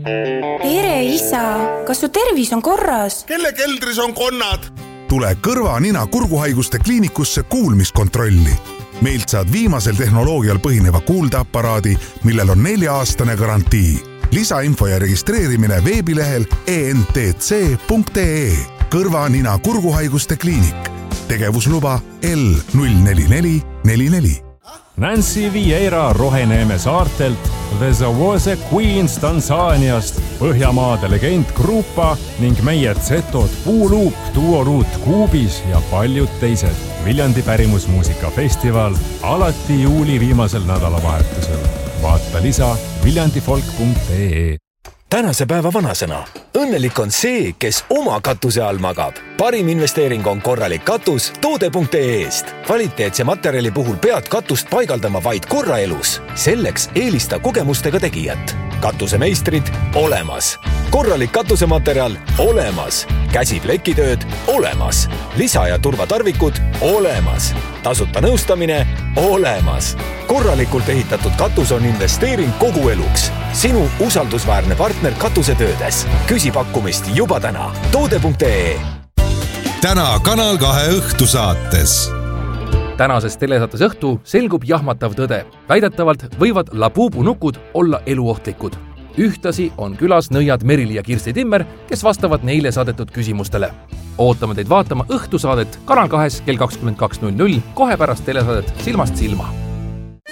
Tere, isa! Kas su tervis on korras? Kelle keldris on konnad? Tule kõrva-, nina-, kurguhaiguste kliinikusse kuulmiskontrolli. Meilt saad viimasel tehnoloogial põhineva kuuldeaparaadi, millel on 4-aastane garantii. Lisainfo ja registreerimine veebilehel entc.ee. Kõrva-, nina-, kurguhaiguste kliinik. Tegevusluba L04444. Nancy Vieira Roheneeme saartelt, The Zawose Queens Tansaaniast, Põhjamaade legend Grupa ning meie Zetod Puuluup, Duoruut Kuubis ja paljud teised. Viljandi pärimusmuusikafestival alati juuli viimasel nädalavahetusel. Vaata lisa viljandifolk.ee. Tänase päeva vanasõna. Õnnelik on see, kes oma katuse all magab. Parim investeering on korralik katus toode.ee-st. Kvaliteetse materjali puhul pead katust paigaldama vaid korra elus. Selleks eelista kogemustega tegijat. Katusemeistrid olemas. Korralik katusematerjal olemas. Käsiplekitööd olemas. Lisa- ja turvatarvikud olemas. Tasuta nõustamine olemas. Korralikult ehitatud katus on investeering kogu eluks. Sinu usaldusväärne partner katusetöödes. Küsi pakkumist juba täna. Toode.ee. Täna Kanal 2 õhtusaates. Tänases telesaates õhtu selgub jahmatav tõde. Väidetavalt võivad Labubu nukud olla eluohtlikud. Ühtasi on külas nõiad Merili ja Kirsti Timmer, kes vastavad neile saadetud küsimustele. Ootame teid vaatama õhtusaadet Kanal 2 kell 22.00 kohe pärast telesaadet Silmast silma.